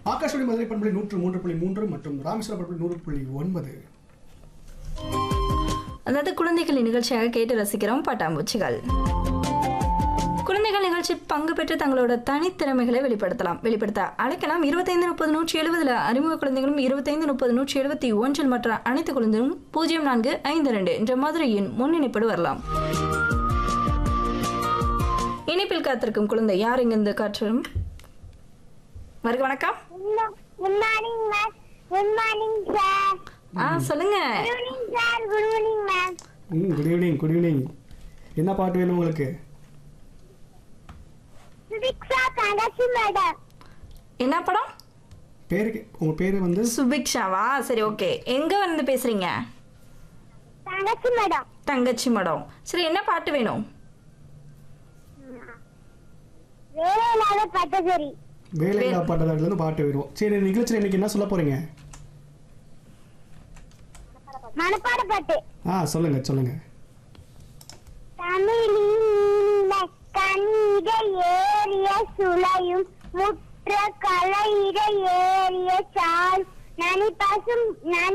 ஆகாஷவாணி மதுரை பண்பலை 103.3 மற்றும் ராமேஸ்வரம் பண்பலை 100.9. அதாவது குழந்தைகளின் நிகழ்ச்சியாக கேட்டு ரசிக்கிறோம் பட்டாம்பூச்சிகள். குழந்தைகள் நிகழ்ச்சி பங்கு பெற்று தங்களோட தனித்திறமைகளை வெளிப்படுத்த அழைக்கலாம். 25-30-170 அறிமுக குழந்தைகளும் 25-30-171 மற்ற அனைத்து குழந்தைகளும் 0452 என்ற மதுரையின் முன்னிணைப்போடு வரலாம். இணைப்பில் காத்திருக்கும் குழந்தை யார் இங்கிருந்து காற்றும்? வருக வணக்கம். Good morning ma'am. Good morning sir. சொல்லுங்க. Good evening sir. Good evening ma'am. Good evening. Good evening. என்ன பாட்டு வேணும் உங்களுக்கு? சுபிக்ஷா தங்கச்சி மேடம். என்ன படம்? உங்க பேரு வந்து சுபிக்ஷாவா? சரி, ஓகே. எங்க வந்து பேசுறீங்க? தங்கச்சி மேடம். தங்கச்சி மடம். சரி, என்ன பாட்டு வேணும்? வேலையில்லாத பட்டசரி. வேலையில்லா பாட்டதாரிலிருந்து பாட்டு வருவோம். சரி, நிகழ்ச்சியில் இன்னைக்கு என்ன சொல்ல போறீங்க? மனப்பாட பாட்டு. சொல்லுங்க சொல்லுங்க. தமிழின் கணித ஏறிய சுளையும் முற்ற கலையிட ஏறிய சால் நனிபசும்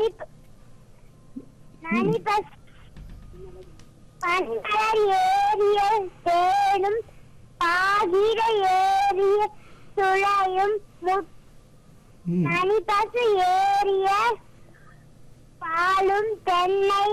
பண்பலர் ஏறிய தேனும் பாகிட ஏறிய சுளையும் நனிபசு ஏறிய பாலும் தென்னை